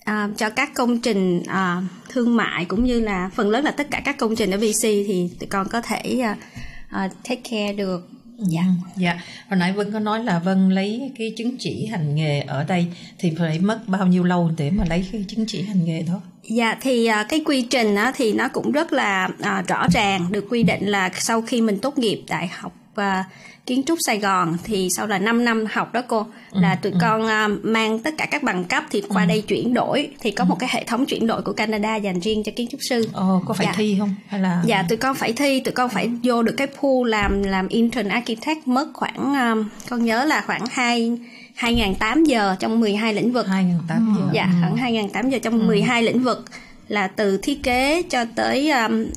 cho các công trình thương mại cũng như là phần lớn là tất cả các công trình ở BC thì tụi con có thể take care được. Dạ. Hồi nãy Vân có nói là Vân lấy cái chứng chỉ hành nghề ở đây thì phải mất bao nhiêu lâu để mà lấy cái chứng chỉ hành nghề đó? Dạ, thì cái quy trình á, thì nó cũng rất là rõ ràng, được quy định là sau khi mình tốt nghiệp Đại học Kiến trúc Sài Gòn thì sau là 5 năm học đó cô, là tụi con mang tất cả các bằng cấp thì qua đây chuyển đổi, thì có một cái hệ thống chuyển đổi của Canada dành riêng cho kiến trúc sư. Có phải thi không hay là? Dạ, tụi con phải thi, tụi con phải vô được cái pool làm intern architect, mất khoảng con nhớ là khoảng 2.800 giờ trong 12 lĩnh vực. 2.800 giờ. Dạ, khoảng 2.800 giờ trong 12 lĩnh vực, là từ thiết kế cho tới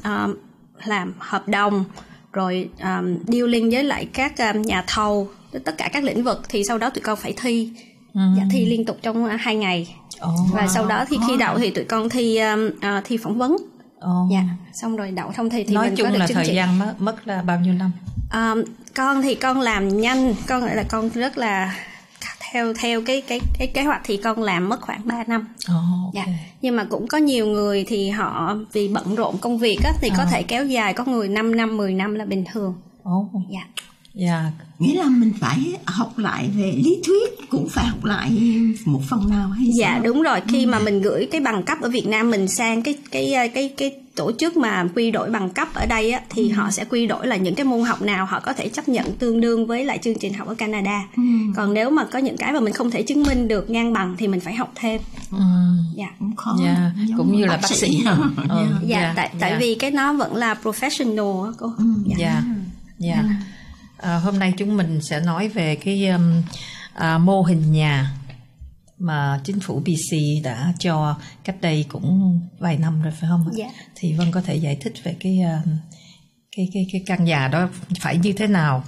làm hợp đồng, rồi dealing với lại các nhà thầu, tất cả các lĩnh vực. Thì sau đó tụi con phải thi, thi liên tục trong 2 ngày. Và sau đó thì khi đậu thì tụi con thi phỏng vấn. Dạ, xong rồi đậu thông thì nói mình chung có được là chứng thời chỉ. gian mất là bao nhiêu năm? Con thì con làm nhanh, con là con rất là theo cái kế hoạch thì con làm mất khoảng 3 năm. Dạ. Nhưng mà cũng có nhiều người thì họ vì bận rộn công việc á, thì có thể kéo dài, có người 5 năm, 10 năm là bình thường. Dạ. Dạ. Nghĩa là mình phải học lại về lý thuyết, cũng phải học lại một phần nào hay sao? Dạ đúng rồi, khi mà mình gửi cái bằng cấp ở Việt Nam mình sang cái tổ chức mà quy đổi bằng cấp ở đây á, thì họ sẽ quy đổi là những cái môn học nào họ có thể chấp nhận tương đương với lại chương trình học ở Canada. Còn nếu mà có những cái mà mình không thể chứng minh được ngang bằng thì mình phải học thêm. Dạ. Cũng khó. Dạ. Cũng như là bác sĩ. Tại vì cái nó vẫn là professional á cô. Dạ. Hôm nay chúng mình sẽ nói về cái mô hình nhà mà chính phủ BC đã cho cách đây cũng vài năm rồi phải không? Thì Vân có thể giải thích về cái căn nhà đó phải như thế nào?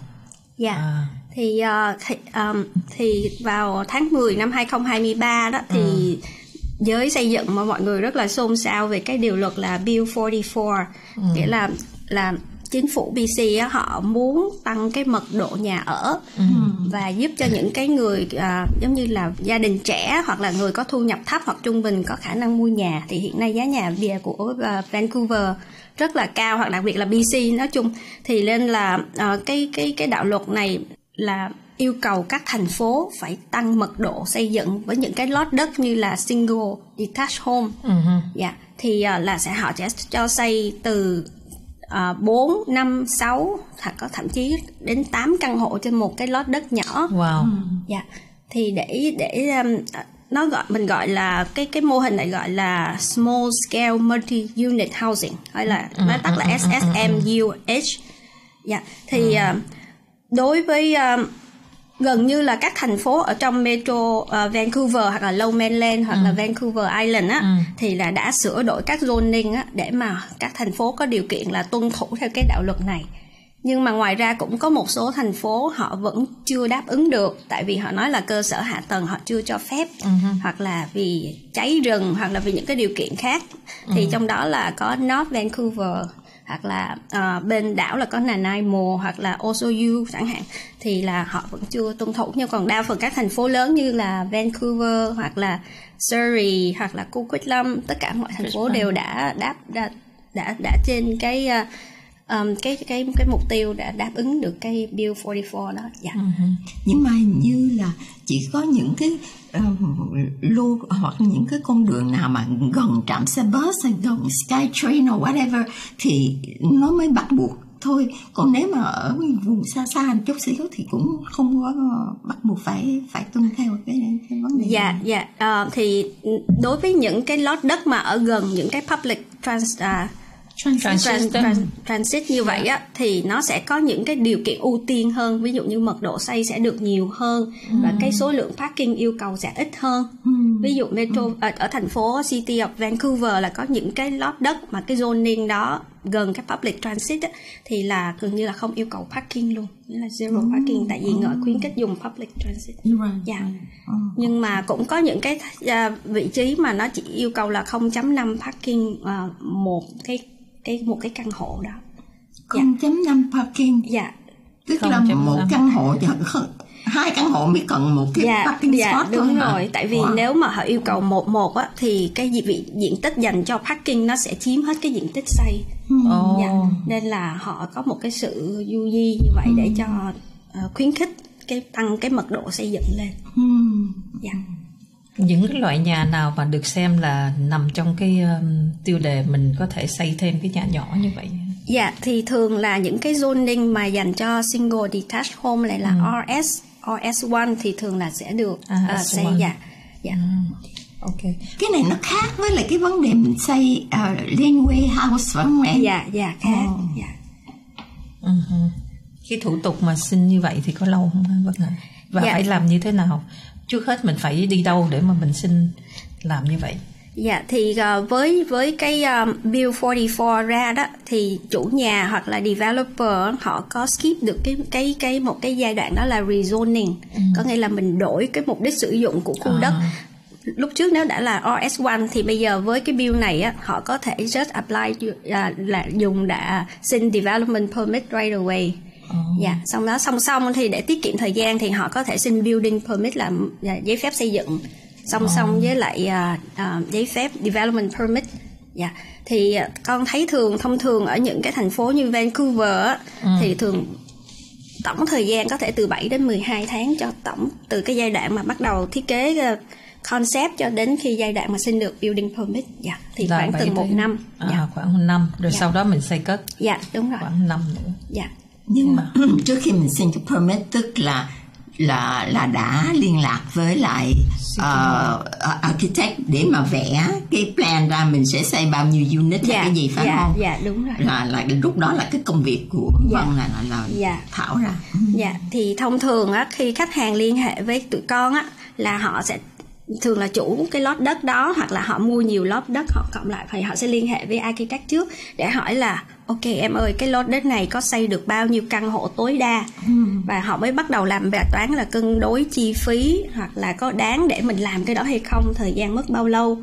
Thì vào tháng 10 năm 2023 đó thì giới xây dựng mà mọi người rất là xôn xao về cái điều luật là Bill 44, nghĩa là chính phủ BC á, họ muốn tăng cái mật độ nhà ở và giúp cho những cái người giống như là gia đình trẻ hoặc là người có thu nhập thấp hoặc trung bình có khả năng mua nhà. Thì hiện nay giá nhà bìa của Vancouver rất là cao, hoặc đặc biệt là BC nói chung, thì nên là cái đạo luật này là yêu cầu các thành phố phải tăng mật độ xây dựng với những cái lót đất như là single detached home. Thì là họ sẽ cho xây từ 4, 5, 6 hoặc có thậm chí đến 8 căn hộ trên một cái lót đất nhỏ. Thì để mình gọi là cái mô hình này gọi là small scale multi unit housing, hay là nói tắt là SSMUH. Thì đối với gần như là các thành phố ở trong metro Vancouver hoặc là Lower Mainland hoặc là Vancouver Island á, thì là đã sửa đổi các zoning á, để mà các thành phố có điều kiện là tuân thủ theo cái đạo luật này. Nhưng mà ngoài ra cũng có một số thành phố họ vẫn chưa đáp ứng được, tại vì họ nói là cơ sở hạ tầng họ chưa cho phép, hoặc là vì cháy rừng, hoặc là vì những cái điều kiện khác. Thì trong đó là có North Vancouver, hoặc là bên đảo là có Nanaimo hoặc là Osoryu chẳng hạn, thì là họ vẫn chưa tuân thủ. Nhưng còn đa phần các thành phố lớn như là Vancouver hoặc là Surrey hoặc là Coquitlam, tất cả mọi thành phố đều đã trên cái mục tiêu đã đáp ứng được cái Bill 44 đó. Nhưng mà hình như là chỉ có những cái lô hoặc những cái con đường nào mà gần trạm xe bus hay gần SkyTrain hoặc whatever thì nó mới bắt buộc thôi. Còn nếu mà ở vùng xa xa một chút xíu thì cũng không có bắt buộc phải tuân theo cái vấn đề. Thì đối với những cái lót đất mà ở gần những cái public transit như vậy á, thì nó sẽ có những cái điều kiện ưu tiên hơn. Ví dụ như mật độ xây sẽ được nhiều hơn, và cái số lượng parking yêu cầu sẽ ít hơn. Ví dụ metro ở thành phố City of Vancouver là có những cái lót đất mà cái zoning đó gần cái public transit á, thì là gần như là không yêu cầu parking luôn, nghĩa là zero parking, tại vì ngợi khuyến khích dùng public transit. Nhưng mà cũng có những cái vị trí mà nó chỉ yêu cầu là 0.5 parking một cái căn hộ đó. 0.5 parking. Tức là một căn hộ 2 căn hộ mới cần một cái parking spot đúng thôi rồi. Tại vì nếu mà họ yêu cầu một á, thì cái diện tích dành cho parking nó sẽ chiếm hết cái diện tích xây. Nên là họ có một cái sự du di như vậy để cho khuyến khích tăng cái mật độ xây dựng lên. Những cái loại nhà nào mà được xem là nằm trong cái tiêu đề mình có thể xây thêm cái nhà nhỏ như vậy? Dạ, thì thường là những cái zoning mà dành cho single detached home này là RS1 thì thường là sẽ được xây. Ok. Cái này nó khác với lại cái vấn đề mình xây laneway house phải không em? Dạ khác. Cái thủ tục mà xin như vậy thì có lâu không Vân Hạnh? Và phải làm như thế nào? Trước hết mình phải đi đâu để mà mình xin làm như vậy? Dạ, thì với cái Bill 44 ra đó thì chủ nhà hoặc là developer họ có skip được một cái giai đoạn đó là rezoning. Có nghĩa là mình đổi cái mục đích sử dụng của khu đất. Lúc trước nếu đã là RS1 thì bây giờ với cái bill này á, họ có thể just apply là dùng đã xin development permit right away. Xong đó song song thì để tiết kiệm thời gian thì họ có thể xin building permit là giấy phép xây dựng song song với lại giấy phép development permit. Thì con thấy thông thường ở những cái thành phố như Vancouver á, thì thường tổng thời gian có thể từ 7 đến 12 tháng cho tổng từ cái giai đoạn mà bắt đầu thiết kế concept cho đến khi giai đoạn mà xin được building permit. Thì khoảng từ 1 năm. Khoảng 1 năm rồi sau đó mình xây cất. Đúng rồi. Khoảng 1 năm nữa. Nhưng mà trước khi mình xin cái permit tức là đã liên lạc với lại architect để mà vẽ cái plan ra mình sẽ xây bao nhiêu unit hay cái gì phải không? Đúng rồi. Là lúc đó là cái công việc của Vân là thảo ra. Thì thông thường á, khi khách hàng liên hệ với tụi con á là họ sẽ thường là chủ cái lót đất đó hoặc là họ mua nhiều lót đất họ cộng lại thì họ sẽ liên hệ với architect trước để hỏi là ok em ơi cái lót đất này có xây được bao nhiêu căn hộ tối đa, và họ mới bắt đầu làm bài toán là cân đối chi phí hoặc là có đáng để mình làm cái đó hay không, thời gian mất bao lâu.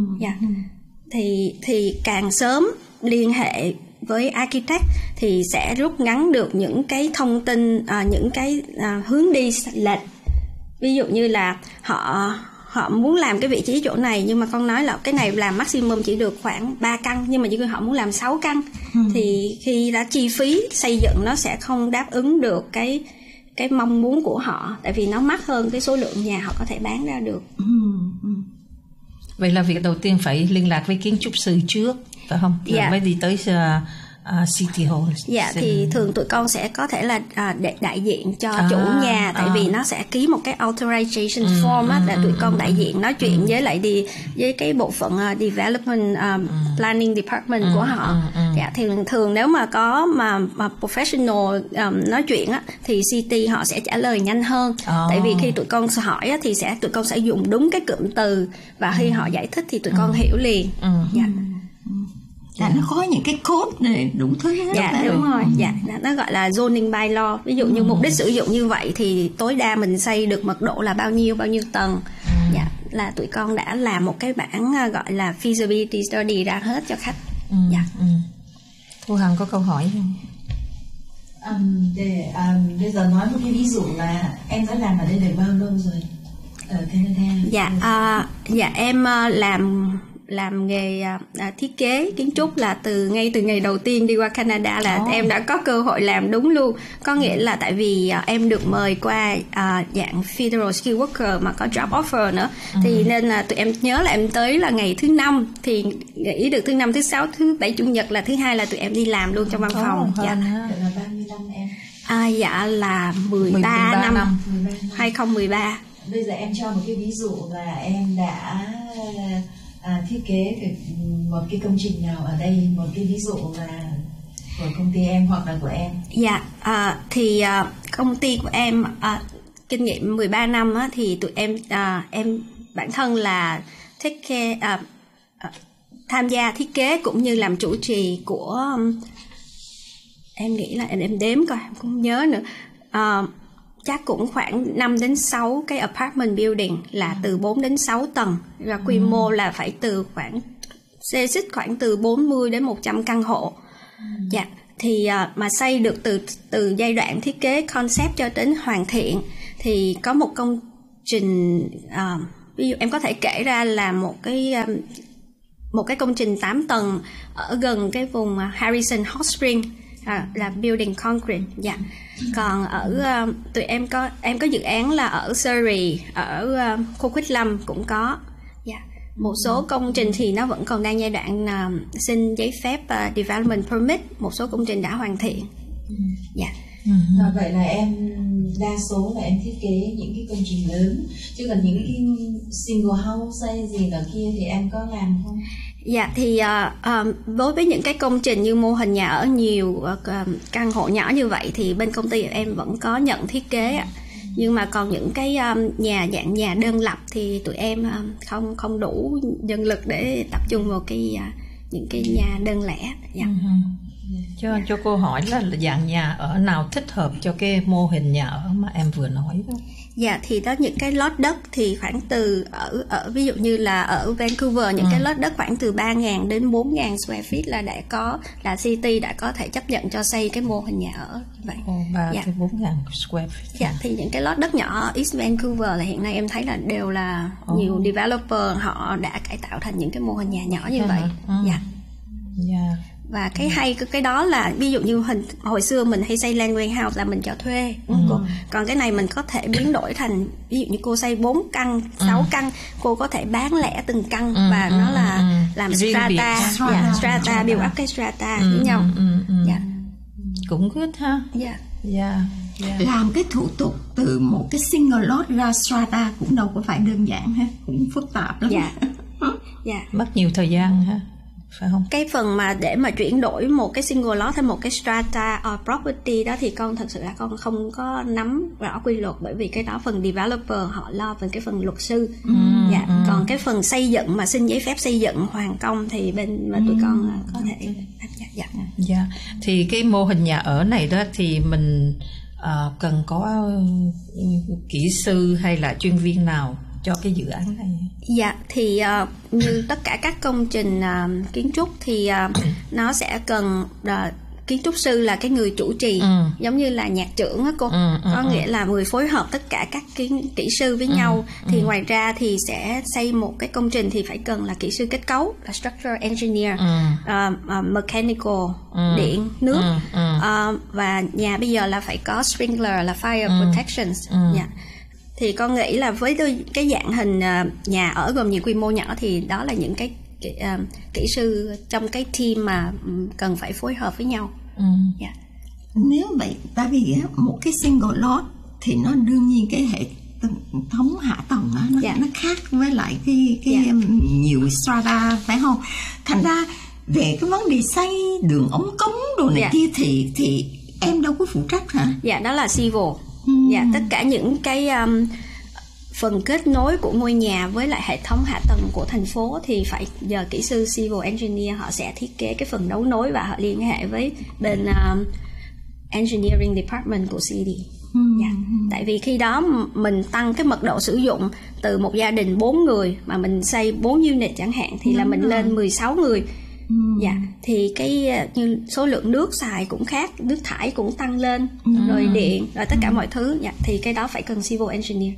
Thì càng sớm liên hệ với architect thì sẽ rút ngắn được những cái thông tin, những cái hướng đi lệch. Ví dụ như là họ muốn làm cái vị trí chỗ này nhưng mà con nói là cái này làm maximum chỉ được khoảng 3 căn nhưng mà chỉ họ muốn làm 6 căn thì khi đã chi phí xây dựng nó sẽ không đáp ứng được cái mong muốn của họ, tại vì nó mắc hơn cái số lượng nhà họ có thể bán ra được. Vậy là việc đầu tiên phải liên lạc với kiến trúc sư trước phải không? Rồi mới đi tới City Hall. Thì thường tụi con sẽ có thể là để đại diện cho chủ nhà, tại vì nó sẽ ký một cái authorization form á, để tụi con đại diện nói chuyện với lại với cái bộ phận development planning department của họ. Thì thường nếu mà có mà professional nói chuyện á thì City họ sẽ trả lời nhanh hơn. Tại vì khi tụi con hỏi á, thì tụi con sẽ dùng đúng cái cụm từ và khi họ giải thích thì tụi con hiểu liền. Nó có những cái code này đủ thứ hết. Đúng rồi. Nó gọi là zoning bylaw. Ví dụ như mục đích sử dụng như vậy thì tối đa mình xây được mật độ là bao nhiêu tầng. Là tụi con đã làm một cái bản gọi là feasibility study ra hết cho khách. Thu Hằng có câu hỏi không? Bây giờ nói một cái ví dụ là em đã làm ở đây được bao lâu rồi ở Canada? Em làm nghề thiết kế kiến trúc là ngay từ ngày đầu tiên đi qua Canada là em đã có cơ hội làm đúng luôn. Có nghĩa là tại vì em được mời qua dạng Federal Skill Worker mà có job offer nữa, thì nên là tụi em nhớ là em tới là ngày thứ 5 thì nghỉ được thứ 5, thứ 6, thứ 7, chủ nhật là thứ 2 là tụi em đi làm luôn trong văn phòng. Là bao nhiêu năm em? Là 13 năm. 2013. Bây giờ em cho một cái ví dụ là em đã thiết kế một cái công trình nào ở đây, một cái ví dụ là của công ty em hoặc là của em. Thì công ty của em kinh nghiệm 13 năm á, thì tụi em bản thân là tham gia thiết kế cũng như làm chủ trì của em nghĩ là em đếm coi em cũng nhớ nữa, chắc cũng khoảng 5 đến 6 cái apartment building là từ 4 đến 6 tầng, và quy mô là phải từ khoảng từ 40 đến 100 căn hộ. Thì mà xây được từ giai đoạn thiết kế concept cho đến hoàn thiện thì có một công trình, ví dụ em có thể kể ra là một cái công trình 8 tầng ở gần cái vùng Harrison Hot Spring, là building concrete. Dạ. Còn ở tụi em có dự án là ở Surrey, ở khu Quýt Lâm cũng có. Dạ. Một số công trình thì nó vẫn còn đang giai đoạn xin giấy phép development permit, một số công trình đã hoàn thiện. Dạ. Và vậy là em đa số là em thiết kế những cái công trình lớn, chứ còn những cái single house hay gì ở kia thì em có làm không? Dạ, thì đối với những cái công trình như mô hình nhà ở nhiều căn hộ nhỏ như vậy thì bên công ty em vẫn có nhận thiết kế ạ. Nhưng mà còn những cái nhà dạng nhà đơn lập thì tụi em không đủ nhân lực để tập trung vào những cái nhà đơn lẻ. Dạ. Cho cô hỏi là dạng nhà ở nào thích hợp cho cái mô hình nhà ở mà em vừa nói đó? Dạ, thì đó, những cái lót đất thì khoảng từ ở ví dụ như là ở Vancouver, những cái lót đất khoảng từ 3.000 đến 4.000 square feet là city đã có thể chấp nhận cho xây cái mô hình nhà ở như vậy. 3 tới 4.000 square feet. Dạ, thì những cái lót đất nhỏ ở East Vancouver là hiện nay em thấy là đều là nhiều developer họ đã cải tạo thành những cái mô hình nhà nhỏ như vậy. Dạ. Yeah. Và cái hay cái đó là ví dụ như hồi xưa mình hay xây land grant house là mình cho thuê. Còn cái này mình có thể biến đổi thành, ví dụ như cô xây 4 căn, 6 căn, cô có thể bán lẻ từng căn và nó là làm strata, build up cái strata với nhau. Dạ. Cũng good ha. Dạ. Yeah. Làm cái thủ tục từ một cái single lot ra strata cũng đâu có phải đơn giản ha, cũng phức tạp lắm. Dạ. Dạ. Mất nhiều thời gian ha, phải không? Cái phần mà để mà chuyển đổi một cái single lot thành một cái strata or property đó thì con thật sự là con không có nắm rõ quy luật, bởi vì cái đó phần developer họ lo về cái phần luật sư. Còn cái phần xây dựng mà xin giấy phép xây dựng hoàn công thì bên mà tụi con có thể dạ. Thì cái mô hình nhà ở này đó thì mình cần có kỹ sư hay là chuyên viên nào cho cái dự án này? Dạ, thì như tất cả các công trình kiến trúc thì nó sẽ cần kiến trúc sư là cái người chủ trì, giống như là nhạc trưởng á cô, có nghĩa là người phối hợp tất cả các kỹ sư với nhau. Thì ngoài ra thì sẽ xây một cái công trình thì phải cần là kỹ sư kết cấu, là structural engineer, mechanical, điện, nước, và nhà bây giờ là phải có sprinkler, là fire protection. Thì con nghĩ là với cái dạng hình nhà ở gồm nhiều quy mô nhỏ thì đó là những cái kỹ sư trong cái team mà cần phải phối hợp với nhau. Nếu vậy, tại vì một cái single lot thì nó đương nhiên cái hệ thống hạ tầng nó khác với lại cái nhiều strata, phải không? Thành ra về cái vấn đề xây đường ống cống đồ này kia thì em đâu có phụ trách hả? Dạ, đó là civil. Dạ, tất cả những cái phần kết nối của ngôi nhà với lại hệ thống hạ tầng của thành phố thì phải nhờ kỹ sư civil engineer, họ sẽ thiết kế cái phần đấu nối và họ liên hệ với bên engineering department của city. Tại vì khi đó mình tăng cái mật độ sử dụng từ một gia đình 4 người mà mình xây 4 unit chẳng hạn thì là mình lên 16 người. Thì cái như số lượng nước xài cũng khác, nước thải cũng tăng lên, rồi điện, rồi tất cả mọi thứ. Thì cái đó phải cần civil engineer.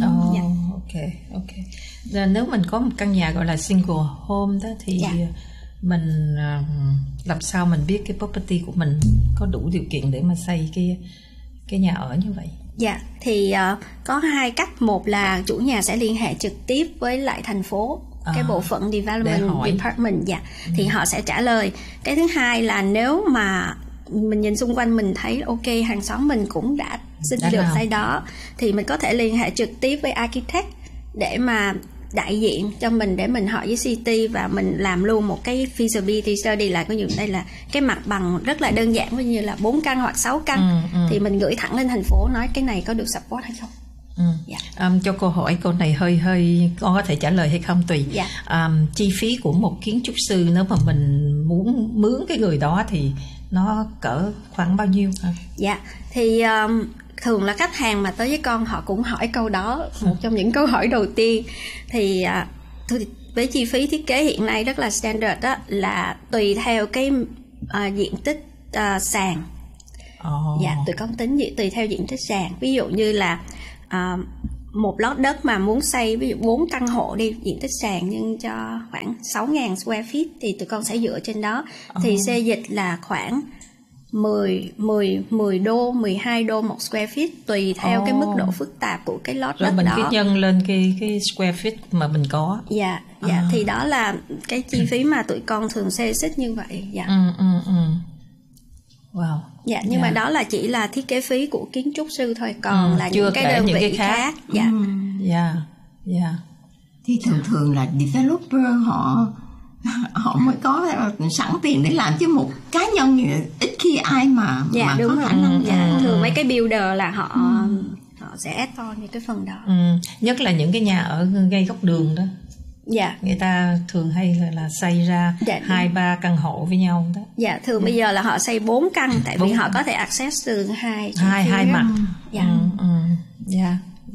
Ok. Rồi nếu mình có một căn nhà gọi là single home đó thì mình làm sao mình biết cái property của mình có đủ điều kiện để mà xây cái nhà ở như vậy? Thì có 2 cách. Một là chủ nhà sẽ liên hệ trực tiếp với lại thành phố, cái bộ phận development department, thì họ sẽ trả lời. Cái thứ hai là nếu mà mình nhìn xung quanh mình thấy ok, hàng xóm mình cũng đã xin được xây đó thì mình có thể liên hệ trực tiếp với architect để mà đại diện cho mình, để mình hỏi với city và mình làm luôn một cái feasibility study, là có như đây là cái mặt bằng rất là đơn giản, như là 4 căn hoặc 6 căn thì mình gửi thẳng lên thành phố nói cái này có được support hay không. Cho cô hỏi câu này hơi con có thể trả lời hay không tùy. Chi phí của một kiến trúc sư nếu mà mình muốn mướn cái người đó thì nó cỡ khoảng bao nhiêu hả? Thì thường là khách hàng mà tới với con họ cũng hỏi câu đó, một trong những câu hỏi đầu tiên. Thì với chi phí thiết kế hiện nay rất là standard đó, là tùy theo cái diện tích sàn. Tụi con tính tùy theo diện tích sàn. Ví dụ như là một lót đất mà muốn xây ví dụ 4 căn hộ đi, diện tích sàn nhưng cho khoảng 6.000 square feet thì tụi con sẽ dựa trên đó. Thì xê dịch là khoảng 10 đô, 12 đô một square feet tùy theo cái mức độ phức tạp của cái lót đất đó. Rồi mình cứ nhân lên cái square feet mà mình có. Dạ, thì đó là cái chi phí mà tụi con thường xê xích như vậy. Dạ. Wow. Dạ, nhưng mà đó là chỉ là thiết kế phí của kiến trúc sư thôi, còn là những cái đơn vị khác. Dạ. Thì thường là developer họ mới có sẵn tiền để làm, chứ một cá nhân ít khi ai mà đúng có khả năng. Thường mấy cái builder là họ sẽ add on những cái phần đó. Nhất là những cái nhà ở ngay góc đường đó. Dạ. Người ta thường hay là xây ra 2-3 căn hộ với nhau đó. Dạ, thường bây giờ là họ xây 4 căn tại vì họ có thể access từ hai mặt. Dạ.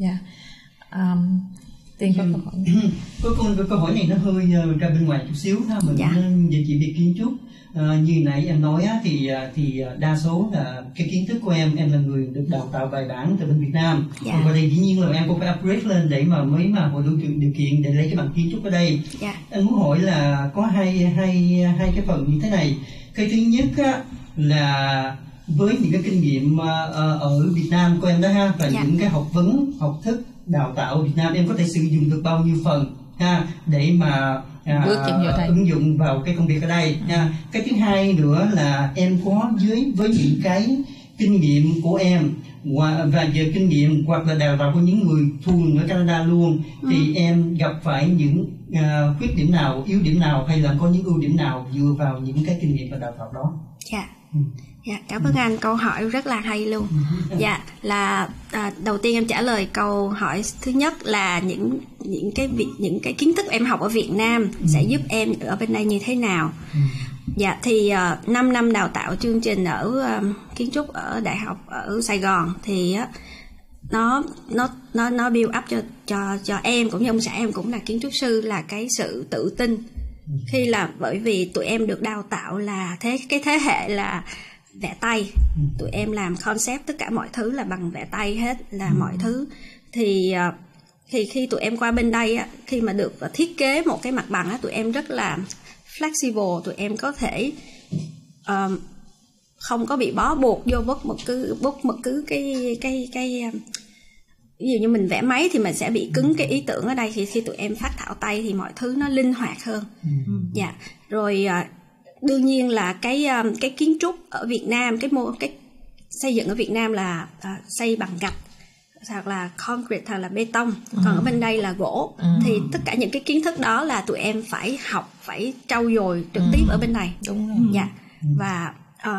Tiên có câu hỏi. Câu hỏi này nó hơi ra bên ngoài chút xíu ha, mình nên về chuyện việc kiến trúc. Như nãy em nói á, thì đa số là cái kiến thức của em là người được đào tạo bài bản từ bên Việt Nam. Và đây dĩ nhiên là em cũng phải upgrade lên để mà mới mà hội đủ điều kiện để lấy cái bằng kiến trúc ở đây. Anh muốn hỏi là có hai cái phần như thế này. Cái thứ nhất á, là với những cái kinh nghiệm ở Việt Nam của em đó ha, và những cái học thức đào tạo Việt Nam, em có thể sử dụng được bao nhiêu phần ha để mà ứng dụng vào cái công việc ở đây nha. Cái thứ hai nữa là em có với những cái kinh nghiệm của em và về kinh nghiệm hoặc là đào tạo của những người thuần ở Canada luôn, thì em gặp phải những khuyết điểm nào, yếu điểm nào, hay là có những ưu điểm nào dựa vào những cái kinh nghiệm và đào tạo đó? Dạ, cảm ơn anh, câu hỏi rất là hay luôn. Dạ, là đầu tiên em trả lời câu hỏi thứ nhất là những cái kiến thức em học ở Việt Nam sẽ giúp em ở bên đây như thế nào. Dạ, thì 5 năm đào tạo chương trình ở kiến trúc ở đại học ở Sài Gòn thì nó build up cho em cũng như ông xã em cũng là kiến trúc sư là cái sự tự tin. Khi là bởi vì tụi em được đào tạo là cái thế hệ là vẽ tay, tụi em làm concept, tất cả mọi thứ là bằng vẽ tay hết, là mọi thứ. Thì khi tụi em qua bên đây á, khi mà được thiết kế một cái mặt bằng á, tụi em rất là flexible, tụi em có thể không có bị bó buộc vô bất cứ cái ví dụ như mình vẽ máy thì mình sẽ bị cứng cái ý tưởng ở đây, thì khi tụi em phát thảo tay thì mọi thứ nó linh hoạt hơn. Dạ, rồi đương nhiên là cái kiến trúc ở Việt Nam, cái xây dựng ở Việt Nam là xây bằng gạch hoặc là concrete hoặc là bê tông, còn ở bên đây là gỗ. Thì tất cả những cái kiến thức đó là tụi em phải học, phải trau dồi trực tiếp ở bên này. Đúng rồi. Dạ. Và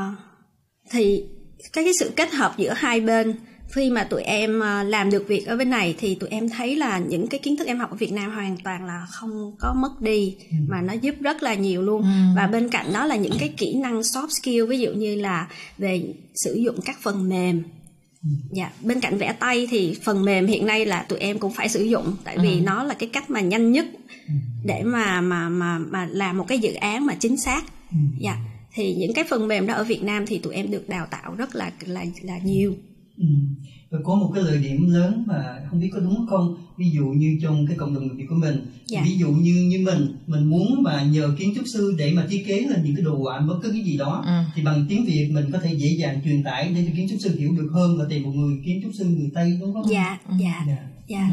thì cái sự kết hợp giữa hai bên, khi mà tụi em làm được việc ở bên này thì tụi em thấy là những cái kiến thức em học ở Việt Nam hoàn toàn là không có mất đi, mà nó giúp rất là nhiều luôn. Và bên cạnh đó là những cái kỹ năng soft skill, ví dụ như là về sử dụng các phần mềm. Dạ, bên cạnh vẽ tay thì phần mềm hiện nay là tụi em cũng phải sử dụng, tại vì nó là cái cách mà nhanh nhất để mà làm một cái dự án mà chính xác. Dạ, thì những cái phần mềm đó ở Việt Nam thì tụi em được đào tạo rất là nhiều. Và có một cái lợi điểm lớn mà không biết có đúng không, ví dụ như trong cái cộng đồng người Việt của mình, ví dụ như mình muốn mà nhờ kiến trúc sư để mà thiết kế lên những cái đồ họa bất cứ cái gì đó, thì bằng tiếng Việt mình có thể dễ dàng truyền tải để cho kiến trúc sư hiểu được hơn là tìm một người kiến trúc sư người Tây, đúng không? Dạ.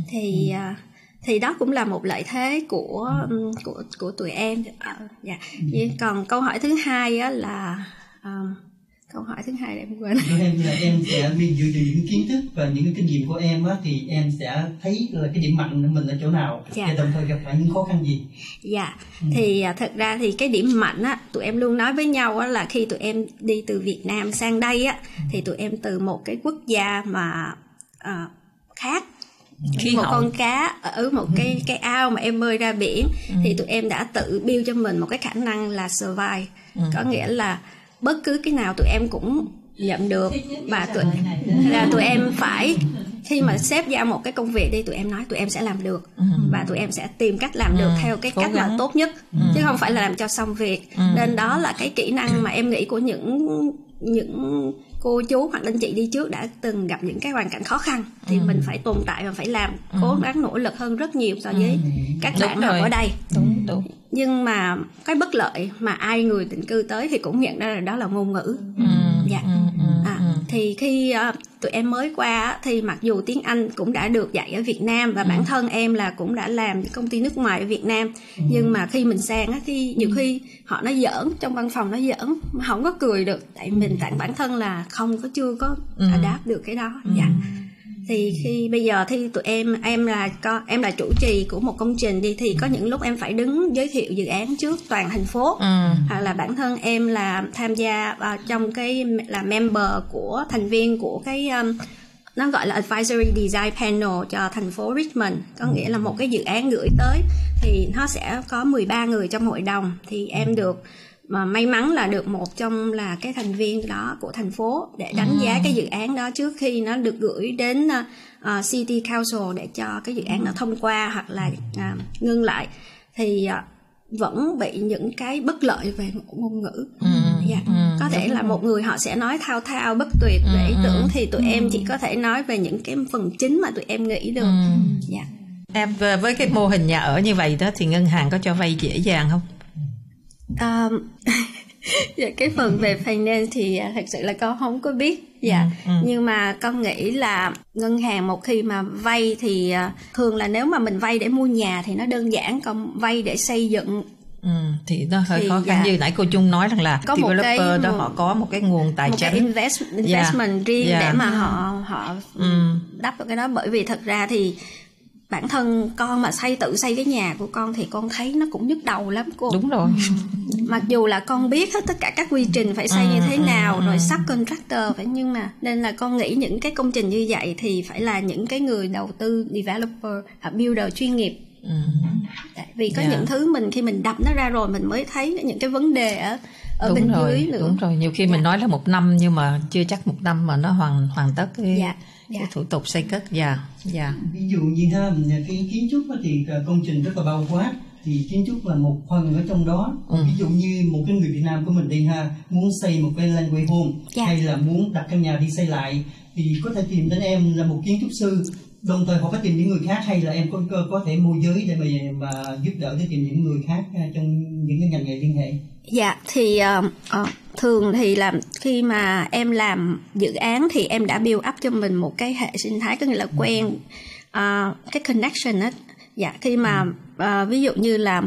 Thì đó cũng là một lợi thế của tụi em. Còn câu hỏi thứ hai á là câu hỏi thứ hai em quên. Em sẽ dựa từ những kiến thức và những cái kinh nghiệm của em á, thì em sẽ thấy là cái điểm mạnh của mình ở chỗ nào, và đồng thời gặp phải những khó khăn gì. Thì thật ra thì cái điểm mạnh á, tụi em luôn nói với nhau á, là khi tụi em đi từ Việt Nam sang đây á, thì tụi em từ một cái quốc gia mà khác, một con cá ở một cái ao mà em bơi ra biển, thì tụi em đã tự build cho mình một cái khả năng là survive. Có nghĩa là bất cứ cái nào tụi em cũng nhận được, và tụi em phải, khi mà sếp giao một cái công việc đi, tụi em nói tụi em sẽ làm được, và tụi em sẽ tìm cách làm được theo cái cách mà tốt nhất, chứ không phải là làm cho xong việc. Nên đó là cái kỹ năng mà em nghĩ của những cô chú hoặc anh chị đi trước đã từng gặp những cái hoàn cảnh khó khăn, thì mình phải tồn tại và phải làm cố gắng nỗ lực hơn rất nhiều so với các bạn học ở đây. Đúng. Nhưng mà cái bất lợi mà ai người định cư tới thì cũng nhận ra là đó là ngôn ngữ. Thì khi tụi em mới qua thì mặc dù tiếng Anh cũng đã được dạy ở Việt Nam và bản thân em là cũng đã làm công ty nước ngoài ở Việt Nam, nhưng mà khi mình sang á, nhiều khi họ nói giỡn, trong văn phòng nói giỡn mà không có cười được, tại bản thân là chưa có adapt được cái đó. Thì khi bây giờ thì tụi em là chủ trì của một công trình đi, thì có những lúc em phải đứng giới thiệu dự án trước toàn thành phố, hoặc là bản thân em là tham gia trong cái là member của thành viên của cái nó gọi là advisory design panel cho thành phố Richmond, có nghĩa là một cái dự án gửi tới thì nó sẽ có 13 người trong hội đồng, thì em được mà may mắn là được một trong là cái thành viên đó của thành phố để đánh giá cái dự án đó trước khi nó được gửi đến City Council để cho cái dự án nó thông qua hoặc là ngưng lại, thì vẫn bị những cái bất lợi về ngôn ngữ. Có thể là một người họ sẽ nói thao thao bất tuyệt về ý tưởng, thì tụi em chỉ có thể nói về những cái phần chính mà tụi em nghĩ được. Em với cái mô hình nhà ở như vậy đó thì ngân hàng có cho vay dễ dàng không? Cái phần về finance thì thật sự là con không có biết. Nhưng mà con nghĩ là ngân hàng một khi mà vay thì thường là nếu mà mình vay để mua nhà thì nó đơn giản, còn vay để xây dựng thì nó hơi khó khăn. Như nãy cô Trung nói rằng là có developer đó họ có một cái nguồn tài chính, một cái investment riêng để mà họ đắp được cái đó. Bởi vì thật ra thì bản thân con mà tự xây cái nhà của con thì con thấy nó cũng nhức đầu lắm cô. Đúng rồi. Mặc dù là con biết hết tất cả các quy trình phải xây như thế nào, rồi subcontractor phải, nhưng mà nên là con nghĩ những cái công trình như vậy thì phải là những cái người đầu tư, developer, builder chuyên nghiệp. Vì có những thứ khi mình đập nó ra rồi mình mới thấy những cái vấn đề ở bên dưới nữa. Đúng rồi, nhiều khi mình nói là 1 năm nhưng mà chưa chắc 1 năm mà nó hoàn tất cái thủ tục xây cất. Ví dụ như cái kiến trúc thì công trình rất là bao quát, thì kiến trúc là một phần ở trong đó. Ví dụ như một cái người Việt Nam của mình đi muốn xây một cái laneway home, hay là muốn đặt căn nhà đi xây lại, thì có thể tìm đến em là một kiến trúc sư, đồng thời họ có tìm những người khác, hay là em có thể môi giới để mà giúp đỡ để tìm những người khác trong những cái ngành nghề liên hệ. Thì thường thì là khi mà em làm dự án thì em đã build up cho mình một cái hệ sinh thái, có nghĩa là quen cái connection á. Khi mà ví dụ như là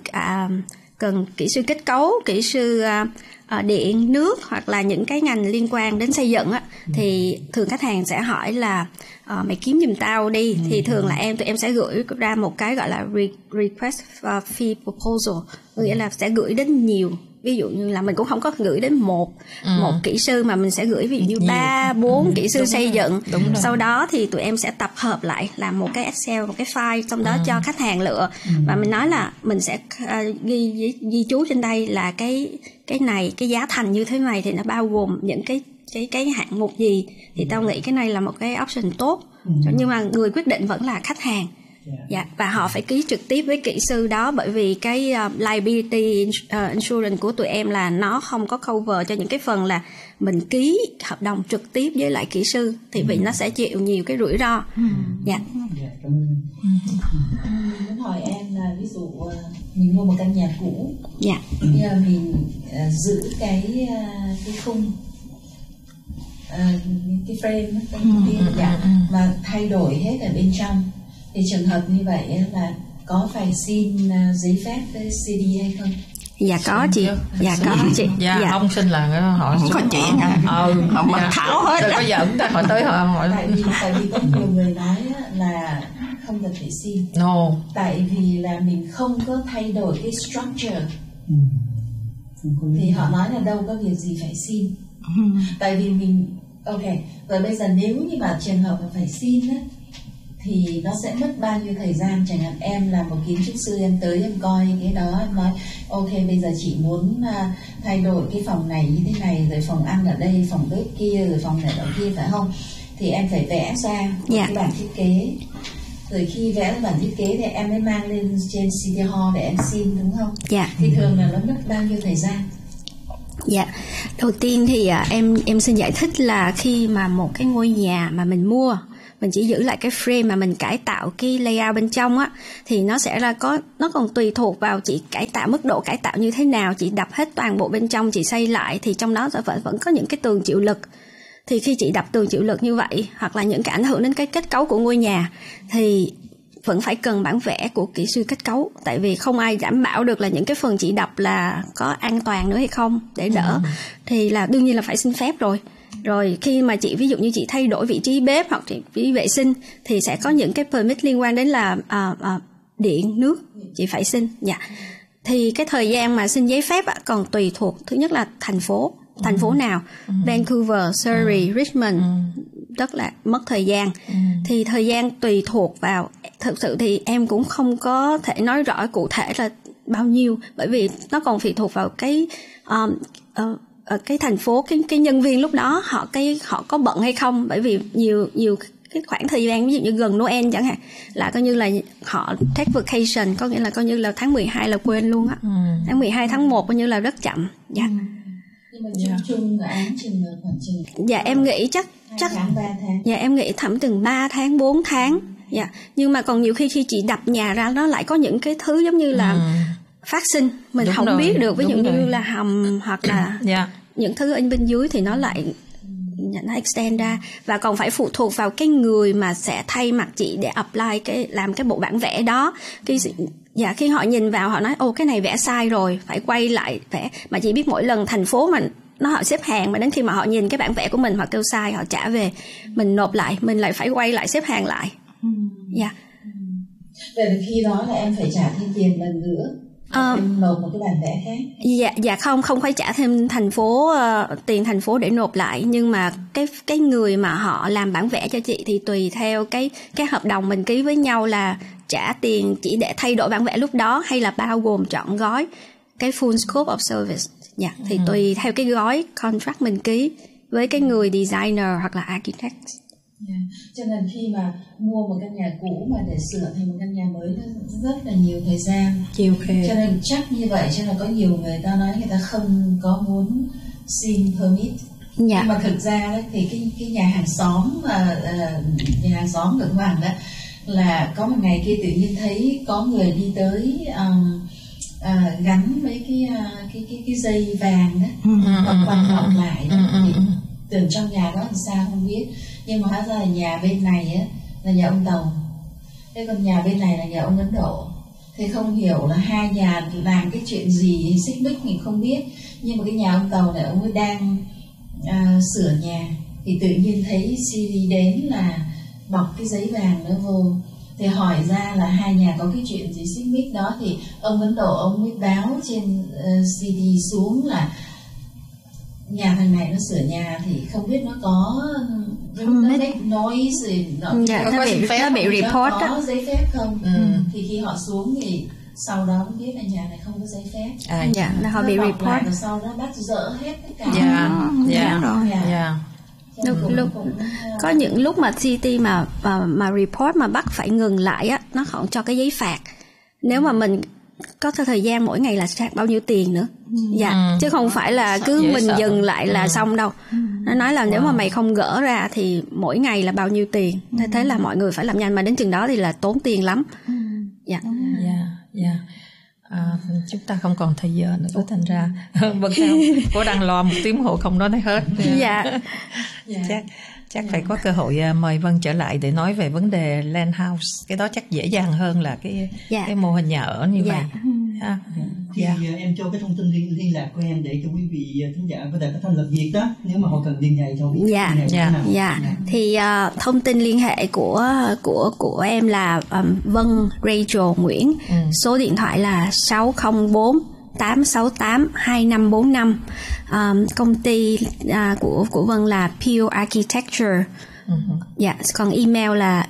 cần kỹ sư kết cấu, kỹ sư điện nước, hoặc là những cái ngành liên quan đến xây dựng á, thì thường khách hàng sẽ hỏi là mày kiếm giùm tao đi. Thì thường là tụi em sẽ gửi ra một cái gọi là request fee proposal, nghĩa là sẽ gửi đến nhiều. Ví dụ như là mình cũng không có gửi đến một kỹ sư, mà mình sẽ gửi ví dụ như 3-4 kỹ sư xây dựng. Sau đó thì tụi em sẽ tập hợp lại làm một cái Excel, một cái file, trong đó cho khách hàng lựa. Và mình nói là mình sẽ ghi chú trên đây là cái này, cái giá thành như thế này thì nó bao gồm những cái hạng mục gì. Thì tao nghĩ cái này là một cái option tốt. Nhưng mà người quyết định vẫn là khách hàng. Và họ phải ký trực tiếp với kỹ sư đó, bởi vì cái liability insurance của tụi em là nó không có cover cho những cái phần là mình ký hợp đồng trực tiếp với lại kỹ sư, thì vì nó sẽ chịu nhiều cái rủi ro. Muốn hỏi em là ví dụ mình mua một căn nhà cũ, bây giờ mình giữ cái khung, cái frame mà thay đổi hết ở bên trong, thì trường hợp như vậy là có phải xin giấy phép với CD hay không? Có chị. Có chị. Không xin là họ không có chuyện họ mặc thảo hết. Rồi có giận ta, họ tới họ hỏi. Tại vì có nhiều người nói là không cần phải xin. Tại vì là mình không có thay đổi cái structure. Thì họ nói là đâu có việc gì phải xin. Tại vì mình rồi bây giờ nếu như mà trường hợp mà phải xin á, thì nó sẽ mất bao nhiêu thời gian. Chẳng hạn em là một kiến trúc sư, em tới em coi cái đó, em nói bây giờ chị muốn thay đổi cái phòng này như thế này, rồi phòng ăn ở đây, phòng bếp kia, rồi phòng này ở kia, phải không? Thì em phải vẽ ra cái bản thiết kế, rồi khi vẽ ra bản thiết kế thì em mới mang lên trên City Hall để em xin, đúng không? Thì thường là nó mất bao nhiêu thời gian? Dạ, đầu tiên thì em xin giải thích là khi mà một cái ngôi nhà mà mình mua, mình chỉ giữ lại cái frame mà mình cải tạo cái layout bên trong á, thì nó sẽ là nó còn tùy thuộc vào chị cải tạo, mức độ cải tạo như thế nào. Chị đập hết toàn bộ bên trong, chị xây lại thì trong đó vẫn có những cái tường chịu lực. Thì khi chị đập tường chịu lực như vậy, hoặc là những cái ảnh hưởng đến cái kết cấu của ngôi nhà, thì vẫn phải cần bản vẽ của kỹ sư kết cấu. Tại vì không ai đảm bảo được là những cái phần chị đập là có an toàn nữa hay không, để đỡ. Thì là đương nhiên là phải xin phép rồi. Rồi khi mà chị, ví dụ như chị thay đổi vị trí bếp hoặc vị trí vệ sinh, thì sẽ có những cái permit liên quan đến là điện, nước, chị phải xin. Dạ. Thì cái thời gian mà xin giấy phép còn tùy thuộc, thứ nhất là thành phố nào, Vancouver, Surrey, Richmond, rất là mất thời gian. Thì thời gian tùy thuộc vào, thực sự thì em cũng không có thể nói rõ cụ thể là bao nhiêu, bởi vì nó còn phụ thuộc vào cái thành phố, cái nhân viên lúc đó họ có bận hay không. Bởi vì nhiều cái khoảng thời gian, ví dụ như gần Noel chẳng hạn, là coi như là họ take vacation, có nghĩa là coi như là tháng 12 là quên luôn á. Tháng 12, tháng 1 coi như là rất chậm. Dạ. Nhưng mà chung án chừng khoảng chừng. Dạ em nghĩ chắc 2 tháng, 3 tháng. Dạ em nghĩ thẩm từng 3 tháng, 4 tháng. Dạ. Nhưng mà còn nhiều khi chị đập nhà ra, nó lại có những cái thứ giống như là phát sinh, mình đúng không rồi, biết được, ví dụ như là hầm hoặc là những thứ ở bên dưới thì nó lại nó extend ra. Và còn phải phụ thuộc vào cái người mà sẽ thay mặt chị để apply làm cái bộ bản vẽ đó. Khi họ nhìn vào họ nói cái này vẽ sai rồi, phải quay lại vẽ. Mà chị biết mỗi lần thành phố mà họ xếp hàng, mà đến khi mà họ nhìn cái bản vẽ của mình, họ kêu sai, họ trả về, mình nộp lại, mình lại phải quay lại xếp hàng lại. Vậy khi đó là em phải trả thêm tiền lần nữa, em nộp một cái bản vẽ khác. Dạ không phải trả thêm tiền thành phố để nộp lại, nhưng mà cái người mà họ làm bản vẽ cho chị thì tùy theo cái hợp đồng mình ký với nhau là trả tiền chỉ để thay đổi bản vẽ lúc đó, hay là bao gồm trọn gói cái full scope of service. Thì tùy theo cái gói contract mình ký với cái người designer hoặc là architect. Cho nên khi mà mua một căn nhà cũ mà để sửa thành một căn nhà mới nó rất là nhiều thời gian. Cho nên chắc như vậy, cho nên có nhiều người ta nói người ta không có muốn xin permit. Nhưng mà thực ra đấy, thì cái nhà hàng xóm nhà hàng xóm ở Hoàng đó, là có một ngày kia tự nhiên thấy có người đi tới gắn mấy cái dây vàng đó, quanh vòng lại đó. Tưởng trong nhà đó thì sao không biết, nhưng mà hóa ra là nhà bên này á là nhà ông Tàu, thế còn nhà bên này là nhà ông Ấn Độ. Thế không hiểu là hai nhà làm cái chuyện gì, xích mích mình không biết. Nhưng mà cái nhà ông Tàu này ông ấy đang sửa nhà, thì tự nhiên thấy CD đến là bọc cái giấy vàng nó vô. Thì hỏi ra là hai nhà có cái chuyện gì xích mích đó, thì ông Ấn Độ ông mới báo trên CD xuống là nhà thằng này nó sửa nhà thì không biết nó có noise gì, nó bị report đó, có giấy phép không. Thì khi họ xuống thì sau đó mới biết là nhà này không có giấy phép. Là họ bị report. Và sau đó bắt dỡ hết tất cả. Có những lúc mà city mà report mà bắt phải ngừng lại á, nó không cho cái giấy phạt. Nếu mà mình có thời gian mỗi ngày là phạt bao nhiêu tiền nữa. Chứ không phải là cứ mình dừng lại là xong đâu. Nó nói là nếu mà mày không gỡ ra thì mỗi ngày là bao nhiêu tiền. Thế là mọi người phải làm nhanh, mà đến chừng đó thì là tốn tiền lắm. Chúng ta không còn thời giờ nữa, thành ra cô đang lo một tiếng hồ không nói hết. Chắc phải có cơ hội mời Vân trở lại để nói về vấn đề land house. Cái đó chắc dễ dàng hơn là cái mô hình nhà ở như vậy. Em cho cái thông tin liên lạc của em để cho quý vị khán giả có thể có thành lập việc đó, nếu mà họ cần liên hệ cho biết. Thì thông tin liên hệ của em là Vân Rachel Nguyễn. Số điện thoại là 604 868 2545. Công ty của Vân là Pure Architecture. Còn email là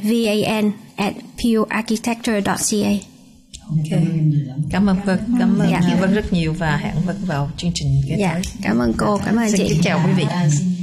van@purearchitecture.ca. Cảm ơn Vân, Vân rất nhiều và hẹn Vân vào chương trình. Cảm ơn cô, cảm ơn chị. Xin chào quý vị.